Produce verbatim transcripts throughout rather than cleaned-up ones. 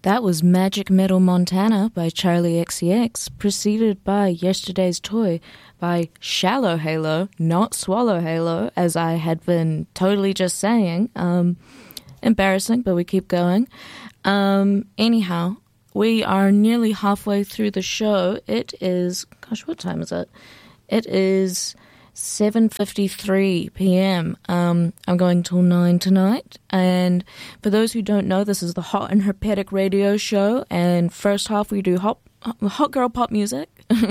That was Magic Metal Montana by Charlie X C X, preceded by Yesterday's Toy by Shallow Halo, not Swallow Halo, as I had been totally just saying. Um, embarrassing, but we keep going. Um, anyhow, we are nearly halfway through the show. It is, gosh, what time is it? It is seven fifty-three p.m. Um, I'm going till nine tonight. And for those who don't know, this is the Hot and Herpetic radio show. And first half we do hot, hot girl pop music.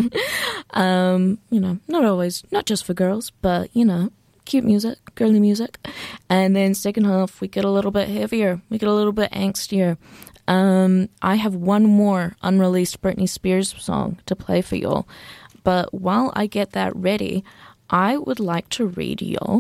um, you know, not always, not just for girls, but, you know, cute music, girly music. And then second half we get a little bit heavier. We get a little bit angstier. Um, I have one more unreleased Britney Spears song to play for y'all. But while I get that ready, I would like to read y'all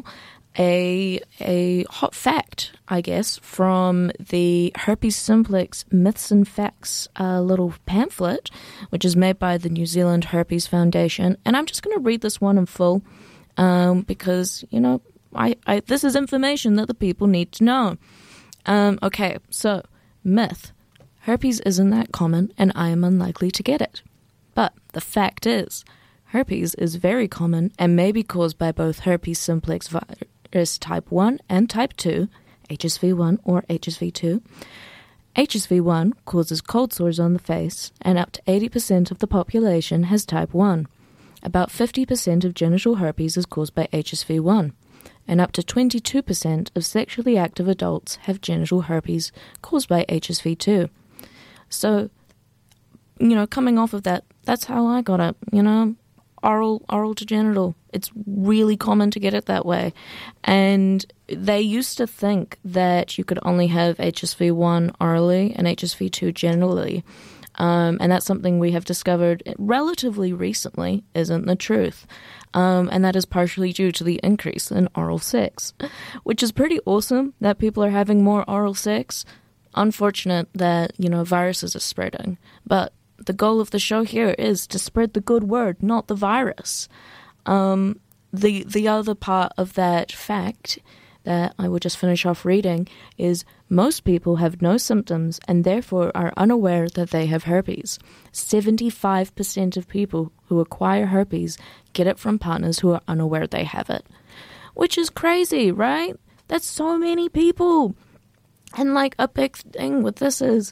a a hot fact, I guess, from the Herpes Simplex Myths and Facts uh, little pamphlet, which is made by the New Zealand Herpes Foundation. And I'm just going to read this one in full um, because, you know, I, I this is information that the people need to know. Um, okay, so, myth. Herpes isn't that common, and I am unlikely to get it. But the fact is, herpes is very common and may be caused by both herpes simplex virus type one and type two, H S V one or H S V two. H S V one causes cold sores on the face, and up to eighty percent of the population has type one. About fifty percent of genital herpes is caused by H S V one, and up to twenty-two percent of sexually active adults have genital herpes caused by H S V two. So, you know, coming off of that, that's how I got it, you know, oral, oral to genital. It's really common to get it that way. And they used to think that you could only have H S V one orally and H S V two genitally. Um, and that's something we have discovered relatively recently isn't the truth. Um, and that is partially due to the increase in oral sex, which is pretty awesome that people are having more oral sex. Unfortunate that, you know, viruses are spreading. But the goal of the show here is to spread the good word, not the virus. Um, the the other part of that fact that I will just finish off reading is most people have no symptoms and therefore are unaware that they have herpes. seventy-five percent of people who acquire herpes get it from partners who are unaware they have it. Which is crazy, right? That's so many people. And, like, a big thing with this is,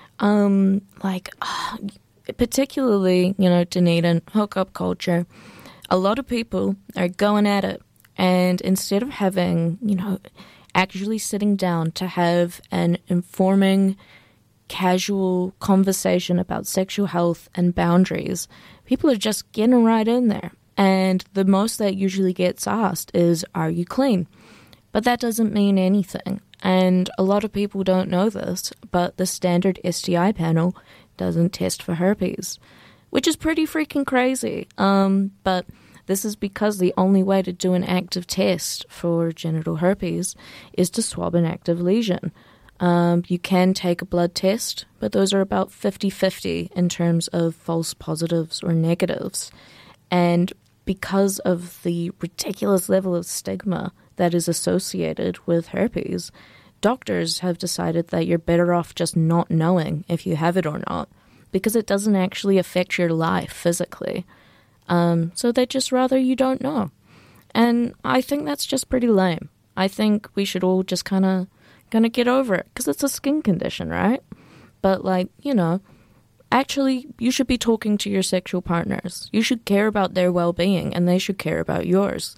um, like, uh, particularly, you know, Dunedin, hookup culture, a lot of people are going at it. And instead of having, you know, actually sitting down to have an informing, casual conversation about sexual health and boundaries, people are just getting right in there. And the most that usually gets asked is, are you clean? But that doesn't mean anything. And a lot of people don't know this, but the standard S T I panel doesn't test for herpes, which is pretty freaking crazy. Um, but this is because the only way to do an active test for genital herpes is to swab an active lesion. Um, you can take a blood test, but those are about fifty-fifty in terms of false positives or negatives. And because of the ridiculous level of stigma that is associated with herpes, doctors have decided that you're better off just not knowing if you have it or not, because it doesn't actually affect your life physically. Um, so they'd just rather you don't know. And I think that's just pretty lame. I think we should all just kind of gonna get over it, because it's a skin condition, right? But, like, you know, actually, you should be talking to your sexual partners. You should care about their well-being, and they should care about yours.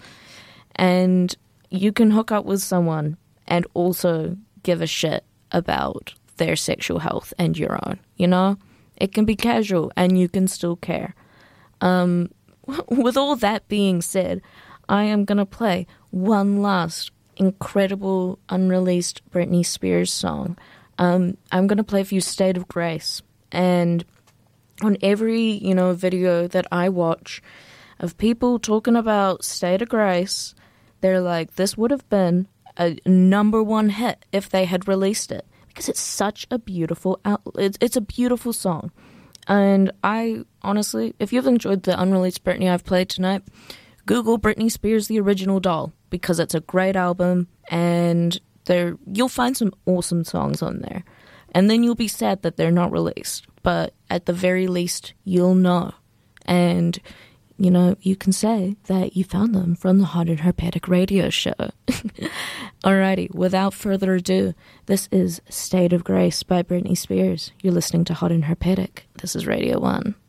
And you can hook up with someone and also give a shit about their sexual health and your own, you know? It can be casual, and you can still care. Um, with all that being said, I am going to play one last incredible unreleased Britney Spears song. Um, I'm going to play for you State of Grace. And on every, you know, video that I watch of people talking about State of Grace, they're like, this would have been a number one hit if they had released it, because it's such a beautiful out- it's, it's a beautiful song. And I honestly, if you've enjoyed the unreleased Britney I've played tonight, Google Britney Spears The Original Doll, because it's a great album and there you'll find some awesome songs on there. And then you'll be sad that they're not released. But at the very least, you'll know. And, you know, you can say that you found them from the Hot and Herpetic radio show. Alrighty, without further ado, this is State of Grace by Britney Spears. You're listening to Hot and Herpetic. This is Radio one.